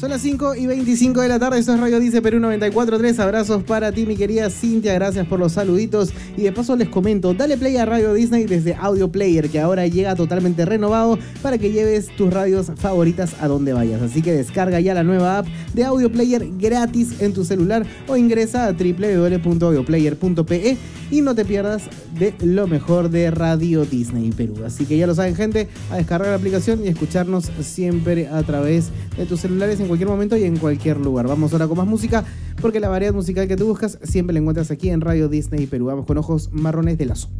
Son las 5:25 de la tarde, esto es Radio Dice Perú 94.3. Abrazos para ti, mi querida Cintia, gracias por los saluditos. Y de paso les comento, dale play a Radio Disney desde Audio Player, que ahora llega totalmente renovado para que lleves tus radios favoritas a donde vayas. Así que descarga ya la nueva app de Audio Player gratis en tu celular o ingresa a www.audioplayer.pe y no te pierdas de lo mejor de Radio Disney Perú. Así que ya lo saben, gente, a descargar la aplicación y escucharnos siempre a través de tus celulares en cualquier momento y en cualquier lugar. Vamos ahora con más música, porque la variedad musical que tú buscas siempre la encuentras aquí en Radio Disney Perú. Vamos con Ojos Marrones de Lazo.